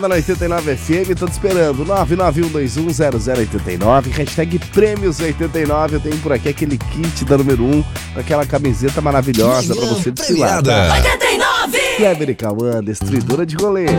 Na 89 FM, tô te esperando, 991210089, hashtag Prêmios 89, eu tenho por aqui aquele kit da número 1, com aquela camiseta maravilhosa pra você desfilar. 89! Kleber e Cauã, destruidora de rolê.